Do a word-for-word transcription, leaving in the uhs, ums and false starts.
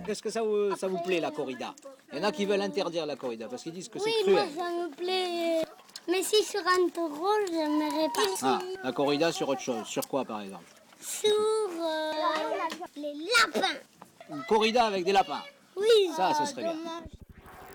qu'est-ce que ça vous, ça vous plaît la corrida? Il y en a qui veulent interdire la corrida parce qu'ils disent que c'est Oui, cruel. moi ça me plaît. Mais si sur un taureau, j'aimerais pas. Ah, la corrida sur autre chose. Sur quoi par exemple? Sur euh, les lapins. Une corrida avec des lapins. Oui, Ça, ce serait bien. dommage.